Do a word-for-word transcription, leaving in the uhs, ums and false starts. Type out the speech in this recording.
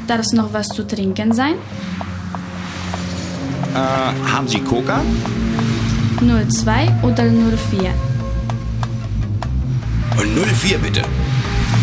Darf es noch was zu trinken sein? Äh, haben Sie Coca? null zwei oder null vier? null vier bitte.